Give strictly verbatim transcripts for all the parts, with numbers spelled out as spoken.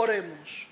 Oremos.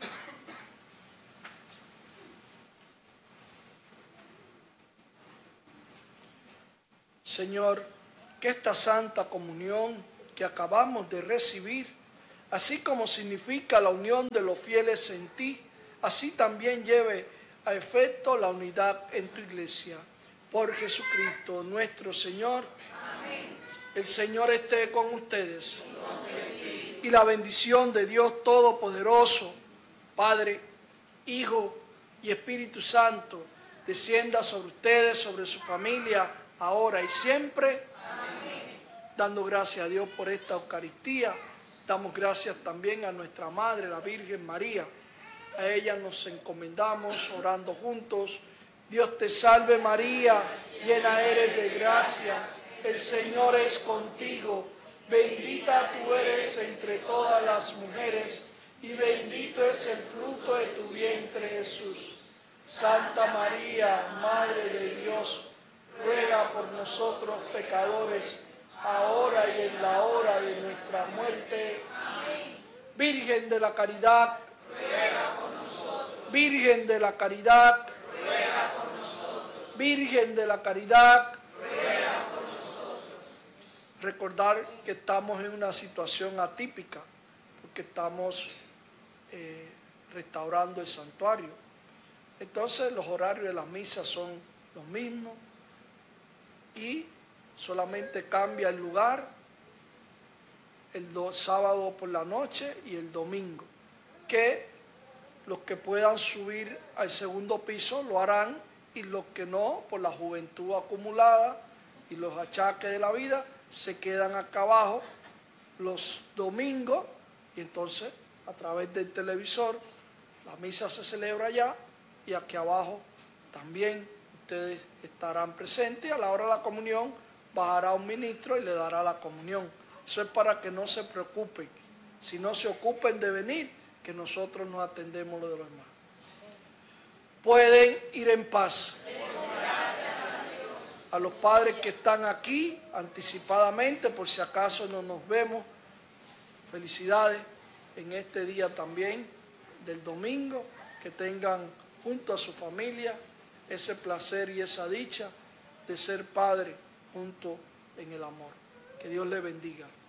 Señor, que esta santa comunión que acabamos de recibir, así como significa la unión de los fieles en ti, así también lleve a efecto la unidad en tu iglesia. Por Jesucristo nuestro Señor. Amén. El Señor esté con ustedes. Y la bendición de Dios Todopoderoso, Padre, Hijo y Espíritu Santo, descienda sobre ustedes, sobre su familia, ahora y siempre. Amén. Dando gracias a Dios por esta Eucaristía, damos gracias también a nuestra Madre, la Virgen María. A ella nos encomendamos orando juntos. Dios te salve María, llena eres de gracia, el Señor es contigo. Bendita tú eres entre todas las mujeres, y bendito es el fruto de tu vientre, Jesús. Santa María, Madre de Dios, ruega por nosotros pecadores, ahora y en la hora de nuestra muerte. Amén. Virgen de la Caridad, ruega por nosotros. Virgen de la Caridad, ruega por nosotros. Virgen de la Caridad, ruega por nosotros. Recordar que estamos en una situación atípica, porque estamos eh, restaurando el santuario. Entonces los horarios de las misas son los mismos y solamente cambia el lugar el do, sábado por la noche y el domingo, que los que puedan subir al segundo piso lo harán, y los que no, por la juventud acumulada y los achaques de la vida, se quedan acá abajo los domingos, y entonces a través del televisor la misa se celebra allá, y aquí abajo también ustedes estarán presentes. A la hora de la comunión bajará un ministro y le dará la comunión. Eso es para que no se preocupen, si no se ocupen de venir, que nosotros nos atendemos lo de los demás. Pueden ir en paz. A los padres que están aquí anticipadamente, por si acaso no nos vemos, felicidades en este día también del domingo, que tengan junto a su familia ese placer y esa dicha de ser padre junto en el amor. Que Dios les bendiga.